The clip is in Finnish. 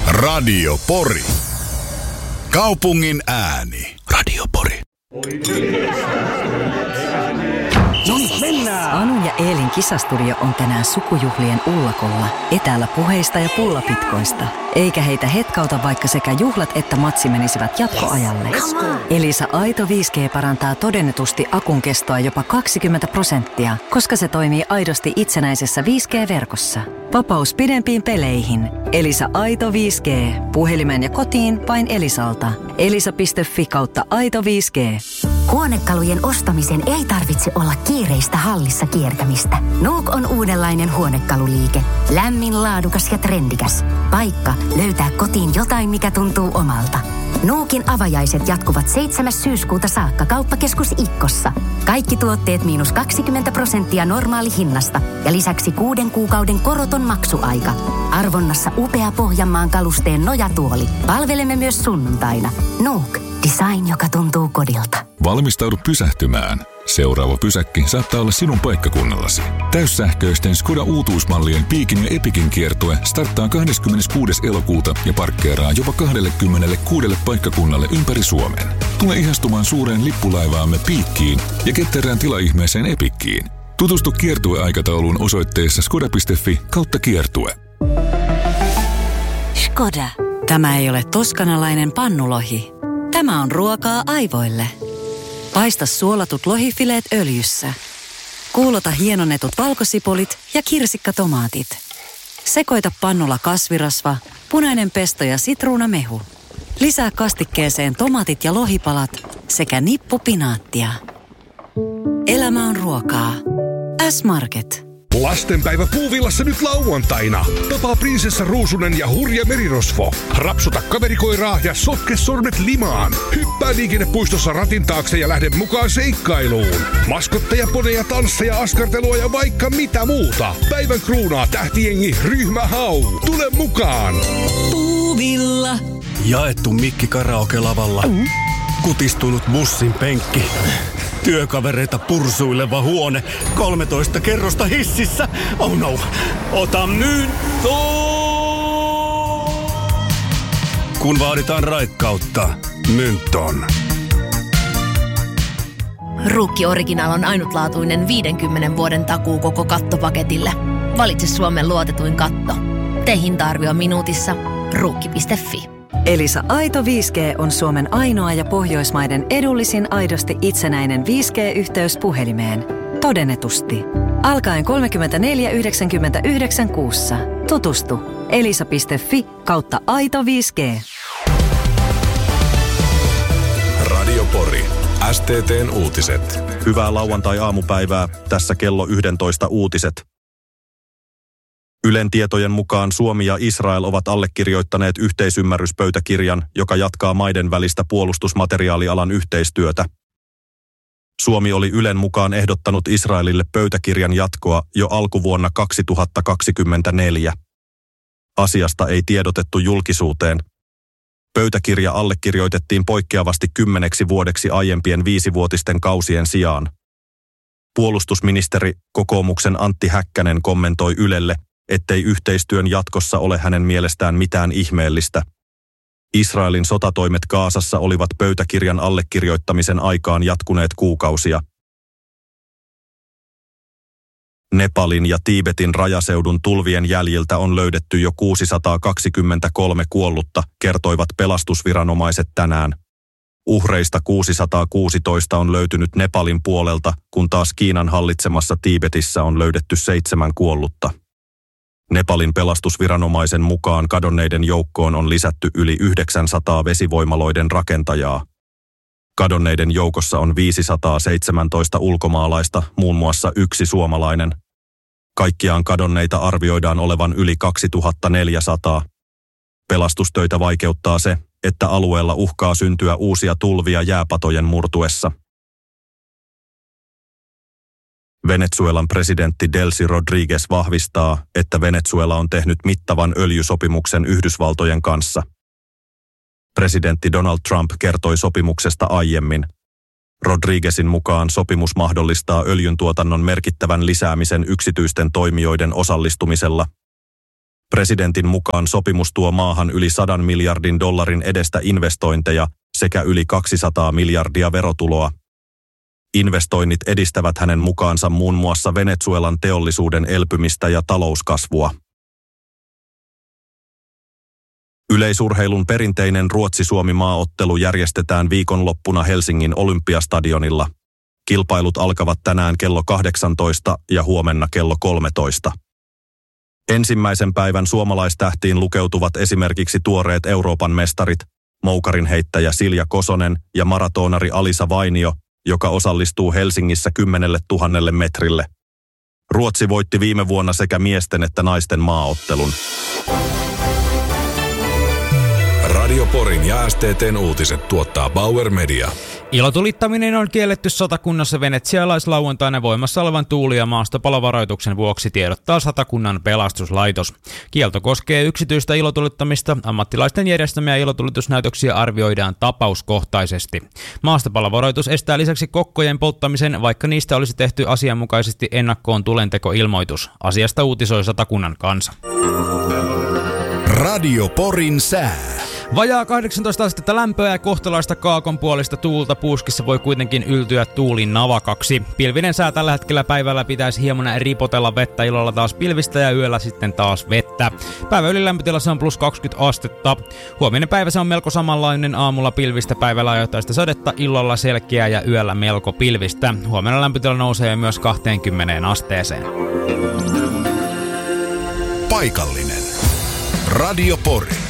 Radio Pori. Kaupungin ääni. Radio Pori. No niin, mennään! Anun ja Eelin kisastudio on tänään sukujuhlien ullakolla, etäällä puheista ja pullapitkoista. Eikä heitä hetkauta, vaikka sekä juhlat että matsi menisivät jatkoajalle. Elisa Aito 5G parantaa todennetusti akun kestoa jopa 20%, koska se toimii aidosti itsenäisessä 5G-verkossa. Vapaus pidempiin peleihin. Elisa Aito 5G. Puhelimeen ja kotiin vain Elisalta. Elisa.fi/Aito 5G. Huonekalujen ostamisen ei tarvitse olla kiireistä hallissa kiertämistä. Nuuk on uudenlainen huonekaluliike. Lämmin, laadukas ja trendikäs. Paikka löytää kotiin jotain, mikä tuntuu omalta. Nuukin avajaiset jatkuvat 7. syyskuuta saakka Kauppakeskus Ikkossa. Kaikki tuotteet -20% normaali hinnasta ja lisäksi 6 kuukauden koroton maksuaika. Arvonnassa upea Pohjanmaan kalusteen nojatuoli. Palvelemme myös sunnuntaina. Nuuk. Design, joka tuntuu kodilta. Valmistaudu pysähtymään. Seuraava pysäkki saattaa olla sinun paikkakunnallasi. Täyssähköisten Skoda uutuusmallien Piikin ja Epikin kiertue starttaa 26. elokuuta ja parkkeeraa jopa 26 paikkakunnalle ympäri Suomen. Tule ihastumaan suureen lippulaivaamme Piikkiin ja ketterään tilaihmeeseen Epikkiin. Tutustu kiertueaikatauluun osoitteessa skoda.fi/kiertue. Skoda. Tämä ei ole toskanalainen pannulohi. Tämä on ruokaa aivoille. Paista suolatut lohifileet öljyssä. Kuulota hienonnetut valkosipulit ja kirsikkatomaatit. Sekoita pannulla kasvirasva, punainen pesto ja sitruunamehu. Lisää kastikkeeseen tomaatit ja lohipalat sekä nippu pinaattia. Elämä on ruokaa. S-Market. Lastenpäivä Puuvillassa nyt lauantaina. Tapaa prinsessa Ruusunen ja hurja merirosvo. Rapsuta kaverikoiraa ja sotke sormet limaan. Hyppää liikennepuistossa ratin taakse ja lähde mukaan seikkailuun. Maskotteja, poneja, tansseja, askartelua ja vaikka mitä muuta. Päivän kruunaa tähtijengi Ryhmä Hau. Tule mukaan! Puuvilla. Jaettu mikki karaoke-lavalla. Kutistunut bussin penkki. Työkavereita pursuileva huone, 13 kerrosta hississä. Oh no, ota myynto! Kun vaaditaan raikkautta, Mynton. Ruukki Original on ainutlaatuinen 50 vuoden takuu koko kattopaketille. Valitse Suomen luotetuin katto. Tee hinta-arvio minuutissa. Ruukki.fi. Elisa Aito 5G on Suomen ainoa ja Pohjoismaiden edullisin aidosti itsenäinen 5G-yhteys puhelimeen. Todennetusti. Alkaen 34,99 kuussa. Tutustu. elisa.fi/Aito 5G. Radio Pori. STT:n uutiset. Hyvää lauantai-aamupäivää. Tässä kello 11 uutiset. Ylen tietojen mukaan Suomi ja Israel ovat allekirjoittaneet yhteisymmärryspöytäkirjan, joka jatkaa maiden välistä puolustusmateriaalialan yhteistyötä. Suomi oli Ylen mukaan ehdottanut Israelille pöytäkirjan jatkoa jo alkuvuonna 2024. Asiasta ei tiedotettu julkisuuteen. Pöytäkirja allekirjoitettiin poikkeavasti 10 vuodeksi aiempien 5-vuotisten kausien sijaan. Puolustusministeri, kokoomuksen Antti Häkkänen kommentoi Ylelle, ettei yhteistyön jatkossa ole hänen mielestään mitään ihmeellistä. Israelin sotatoimet Gazassa olivat pöytäkirjan allekirjoittamisen aikaan jatkuneet kuukausia. Nepalin ja Tiibetin rajaseudun tulvien jäljiltä on löydetty jo 623 kuollutta, kertoivat pelastusviranomaiset tänään. Uhreista 616 on löytynyt Nepalin puolelta, kun taas Kiinan hallitsemassa Tiibetissä on löydetty 7 kuollutta. Nepalin pelastusviranomaisen mukaan kadonneiden joukkoon on lisätty yli 900 vesivoimaloiden rakentajaa. Kadonneiden joukossa on 517 ulkomaalaista, muun muassa 1 suomalainen. Kaikkiaan kadonneita arvioidaan olevan yli 2400. Pelastustöitä vaikeuttaa se, että alueella uhkaa syntyä uusia tulvia jääpatojen murtuessa. Venezuelan presidentti Delcy Rodríguez vahvistaa, että Venezuela on tehnyt mittavan öljysopimuksen Yhdysvaltojen kanssa. Presidentti Donald Trump kertoi sopimuksesta aiemmin. Rodríguezin mukaan sopimus mahdollistaa öljyntuotannon merkittävän lisäämisen yksityisten toimijoiden osallistumisella. Presidentin mukaan sopimus tuo maahan yli 100 miljardin dollarin edestä investointeja sekä yli 200 miljardia verotuloa. Investoinnit edistävät hänen mukaansa muun muassa Venezuelan teollisuuden elpymistä ja talouskasvua. Yleisurheilun perinteinen Ruotsi-Suomi-maaottelu järjestetään viikonloppuna Helsingin Olympiastadionilla. Kilpailut alkavat tänään kello 18 ja huomenna kello 13. Ensimmäisen päivän suomalaistähtiin lukeutuvat esimerkiksi tuoreet Euroopan mestarit, moukarinheittäjä Silja Kosonen ja maratonari Alisa Vainio, joka osallistuu Helsingissä 10 000 metrille. Ruotsi voitti viime vuonna sekä miesten että naisten maaottelun. Radio Porin ja STT:n uutiset tuottaa Bauer Media. Ilotulittaminen on kielletty Satakunnassa venetsialaislauantaina voimassa olevan tuuli- ja maastopalovaroituksen vuoksi, tiedottaa Satakunnan pelastuslaitos. Kielto koskee yksityistä ilotulittamista. Ammattilaisten järjestämiä ilotulitusnäytöksiä arvioidaan tapauskohtaisesti. Maastopalovaroitus estää lisäksi kokkojen polttamisen, vaikka niistä olisi tehty asianmukaisesti ennakkoon tulentekoilmoitus. Asiasta uutisoi Satakunnan Kansa. Radio Porin sää. Vajaa 18 astetta lämpöä ja kohtalaista kaakonpuolista tuulta puuskissa voi kuitenkin yltyä tuulin navakaksi. Pilvinen sää tällä hetkellä, päivällä pitäisi hieman ripotella vettä, illalla taas pilvistä ja yöllä sitten taas vettä. Päivä ylilämpötilassa on plus 20 astetta. Huominen päivä se on melko samanlainen, aamulla pilvistä, päivällä ajoittaista sadetta, illalla selkeää ja yöllä melko pilvistä. Huomenna lämpötila nousee myös 20 asteeseen. Paikallinen. Radio Pori.